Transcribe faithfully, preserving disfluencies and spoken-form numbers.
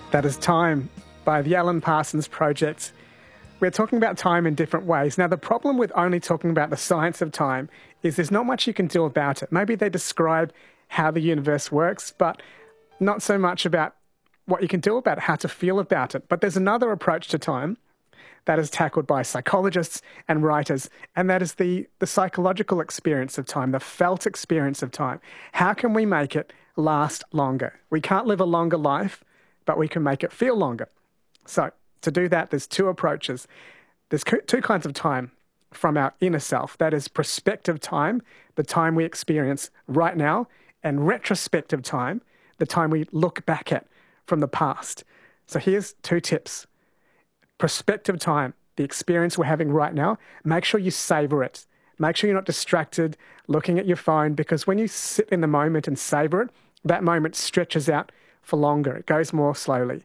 That is Time by the Alan Parsons Project. We're talking about time in different ways. Now, the problem with only talking about the science of time is there's not much you can do about it. Maybe they describe how the universe works, but not so much about what you can do about it, how to feel about it. But there's another approach to time that is tackled by psychologists and writers, and that is the, the psychological experience of time, the felt experience of time. How can we make it last longer? We can't live a longer life, but we can make it feel longer. So to do that, there's two approaches. There's two kinds of time from our inner self. That is prospective time, the time we experience right now, and retrospective time, the time we look back at from the past. So here's two tips. Prospective time, the experience we're having right now, make sure you savor it. Make sure you're not distracted looking at your phone, because when you sit in the moment and savor it, that moment stretches out for longer. It goes more slowly.